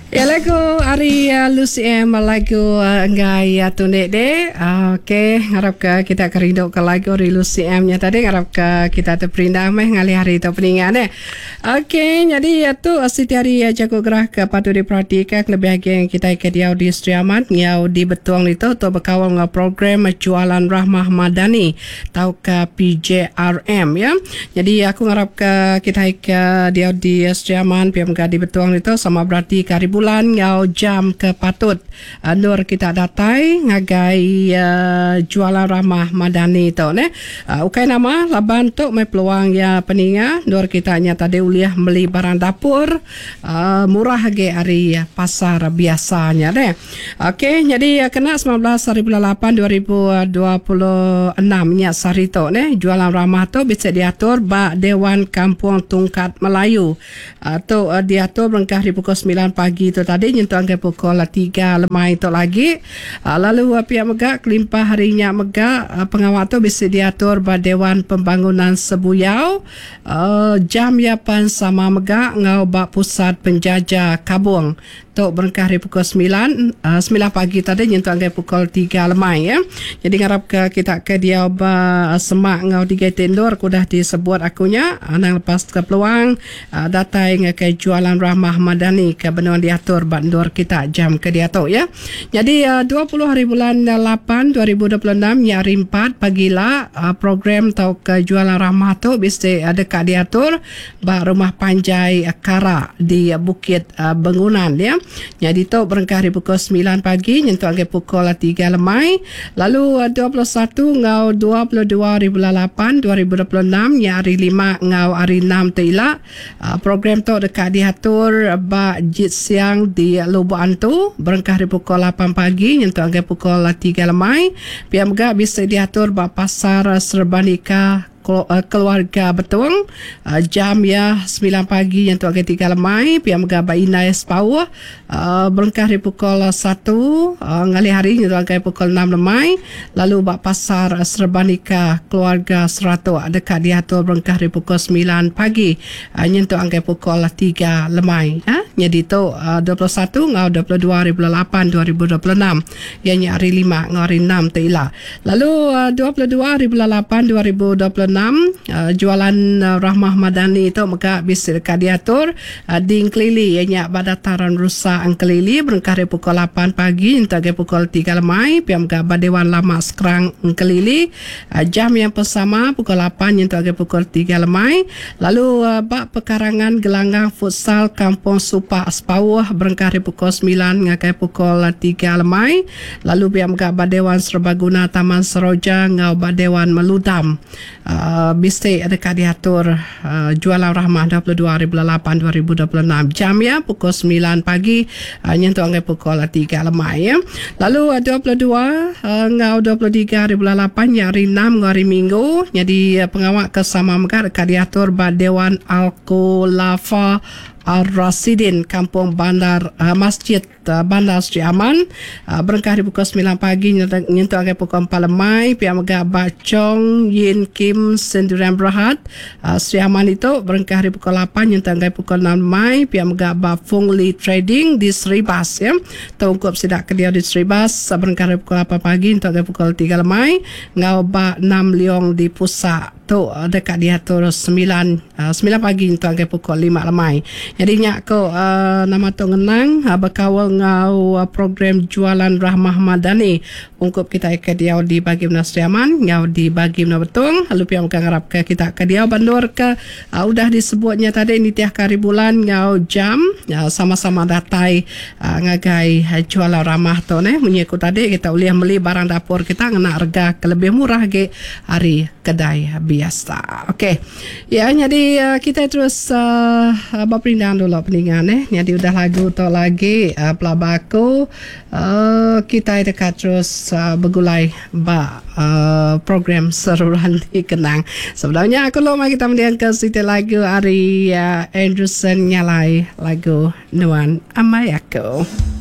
Ya lagu Ari Lucy M lagu ngai tunik de. Okey, harap kita kerindu ke lagu Ari Lucy M nya tadi harap kita terperindah meh ngali hari tu peningan eh. Okey, jadi tu Siti Ari jago gerah ke patut diperhatikan lebih lagi yang kita ke dia di Striamat ngau di Betuang itu tu berkawal ngau program jualan Rahmah Madani tau ke PJRM ya. Jadi aku harap kita ke dia di Striamat PMK di Betuang itu sama berarti karibu bulan ngau jam ke patut nur kita datai ngagai jualan Rahmah Madani tu ne ukai nama laban tu mai peluang ya peninga nur kita nya tadi uliah beli barang dapur murah ge hari pasar biasanya ne. Okey, jadi kena 19 hari bulan 8 2026 nya sari tu ne jualan Rahmah tu bisa diatur ba Dewan Kampung Tungkat Melayu tu diatur berangkah di pukul 9 pagi itu tadi nyentuh angka pukul 3 lemai itu lagi. Lalu pihak megak kelimpah harinya megak pengawal tu bisa diatur pada Dewan Pembangunan Sebuyau jam yapan sama megak ngau bak pusat penjajah Kabung tu berangkah di pukul 9 pagi tadi nyentuh angka pukul 3 lemai ya. Jadi ngarap kita ke dia semak ngau 3 tendur kudah disebut akunya nang lepas ke peluang datai ke jualan Rahmah Madani ke benuan diatur bandur kita jam ke dia tu ya. Jadi 20 hari bulan 8 2026 hari 4 pagilah program tau ke jualan Rahmah tu bisa dekat diatur ba rumah panjai Kara di Bukit Bengunan ya. Jadi tu berangkah di pukul 9 pagi nyentuh angka pukul 3 lemai. Lalu 21 ngau 22 hari bulan 8 2026 ya hari 5 ngau hari 6 tu ila program tu dekat diatur ba jit siang di Lubuk Antu berangkah di pukul 8 pagi nyentuh angka pukul 3 lemai. Pihak megak bisa diatur ba pasar Serbanika keluarga Betuang jam ya 9 pagi yang tu agak 3 lemai pihak megak Inai Sepawah berangkah di pukul 1 ngali hari yang tu agak pukul 6 lemai. Lalu bak pasar Serbanika keluarga Serato dekat diatur berangkah di pukul 9 pagi yang tu agak pukul 3 lemai jadi tu 21 ngau 22 hari bulan 8 2026 yang hari 5 ngau hari 6 tu ila. Lalu 22 hari bulan 8 2026 jualan Rahmah Madani itu maka bisa dekat diatur di Kelili ianya badataran rusa Kelili berangkah dari pukul 8 pagi hingga pukul 3 lemai pihak megak Dewan Lama Sekerang Kelili jam yang bersama pukul 8 hingga pukul 3 lemai. Lalu bak pekarangan gelanggang futsal Kampung Supah Sepawah berangkah dari pukul 9 hingga pukul 3 lemai. Lalu pihak megak Dewan Serbaguna Taman Seroja ngau Dewan Meludam bisa dekat diatur jualan Rahmah 22 hari bulan 8 2026 jam ya pukul 9 pagi nyentuh angka pukul 3 lemai ya. Lalu 22 ngau 23 hari bulan 8 hari 6 hari Minggu jadi pengawal kesama megak dekat diatur ba Dewan Al-Khulafa Ar-Rasidin Kampung Bandar Masjid Bandar Sri Aman berangkah di pukul 9 pagi nyentuh angka pukul 4 lemai pihak megak Bacong Yin Kim Sendirian Berhad Sri Aman itu berangkah di pukul 8 nyentuh angka pukul 6 lemai pihak megak Fung Li Trading di Seribas ya tungkup sidak kedia di Seribas berangkah di pukul 8 pagi nyentuh angka pukul 3 lemai ngau ba 6 Leong di Pusat tu dekat diatur 9 pagi nyentuh angka pukul 5 lemai. Jadi nyak ko nama tu ngenang berkawal ngau program jualan Rahmah Madani ungkup kita ke dia di bagi Nasriaman ngau di bagi Betung lalu pihak mengharap ke kita ke dia bandur ke udah disebutnya tadi ini tiap kali bulan ngau jam sama-sama datai ngagai jualan Rahmah tu ne menyekut tadi kita uliah beli barang dapur kita ngena harga ke lebih murah ke hari kedai biasa. Okey. Ya jadi kita terus berpindah dulu peningan jadi udah lagu tu lagi pelabaku kita dekat terus bergulai ba program seruan di Kenang. Sebenarnya aku lama kita mendengar ke situ lagu Ari Anderson nyalai lagu Nuan Amai Aku.